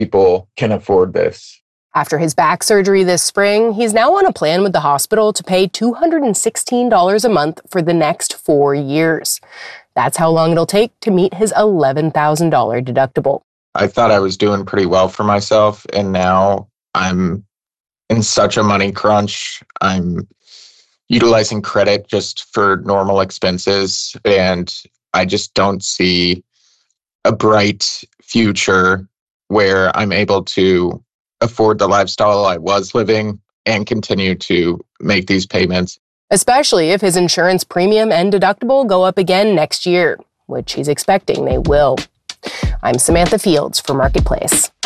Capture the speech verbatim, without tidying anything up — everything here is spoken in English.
people can afford this. After his back surgery this spring, he's now on a plan with the hospital to pay two hundred sixteen dollars a month for the next four years. That's how long it'll take to meet his eleven thousand dollars deductible. I thought I was doing pretty well for myself, and now I'm in such a money crunch. I'm utilizing credit just for normal expenses, and I just don't see a bright future where I'm able to afford the lifestyle I was living and continue to make these payments. Especially if his insurance premium and deductible go up again next year, which he's expecting they will. I'm Samantha Fields for Marketplace.